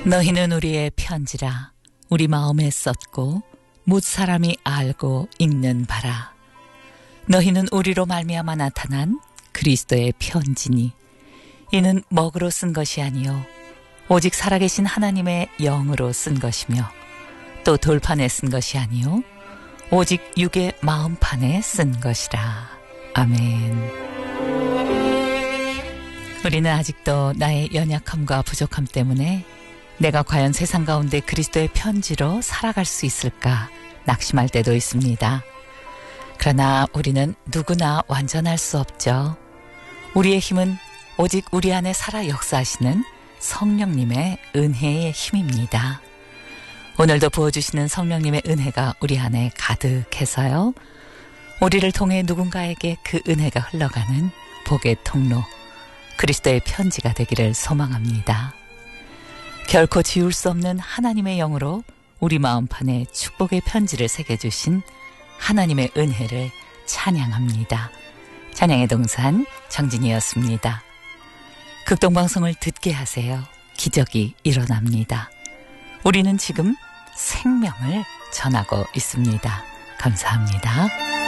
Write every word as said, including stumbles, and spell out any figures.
너희는 우리의 편지라 우리 마음에 썼고 뭇 사람이 알고 읽는 바라. 너희는 우리로 말미암아 나타난 그리스도의 편지니 이는 먹으로 쓴 것이 아니요 오직 살아계신 하나님의 영으로 쓴 것이며 또 돌판에 쓴 것이 아니요 오직 육의 마음판에 쓴 것이라. 아멘. 우리는 아직도 나의 연약함과 부족함 때문에 내가 과연 세상 가운데 그리스도의 편지로 살아갈 수 있을까 낙심할 때도 있습니다. 그러나 우리는 누구나 완전할 수 없죠. 우리의 힘은 오직 우리 안에 살아 역사하시는 성령님의 은혜의 힘입니다. 오늘도 부어주시는 성령님의 은혜가 우리 안에 가득해서요. 우리를 통해 누군가에게 그 은혜가 흘러가는 복의 통로, 그리스도의 편지가 되기를 소망합니다. 결코 지울 수 없는 하나님의 영으로 우리 마음판에 축복의 편지를 새겨주신 하나님의 은혜를 찬양합니다. 찬양의 동산 정진이었습니다. 극동방송을 듣게 하세요. 기적이 일어납니다. 우리는 지금 생명을 전하고 있습니다. 감사합니다.